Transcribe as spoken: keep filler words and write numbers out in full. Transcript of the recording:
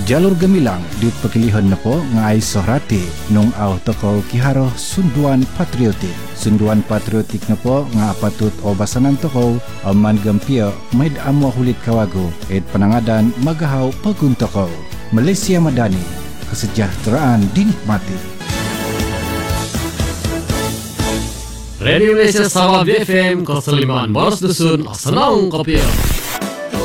jalur gemilang di pekilihan napo ngai sohrati nung au toko kiharo sunduan patriotik. Sunduan patriotik napo nga patut obasanan toko aman gampia maid amwa hulit kawago et penangadan magahaw pagun toko. Malaysia Madani, kesejahteraan dinikmati. Radio Malaysia Sabah B F M Kosaliman Boros Dusun Asanong Kopiah.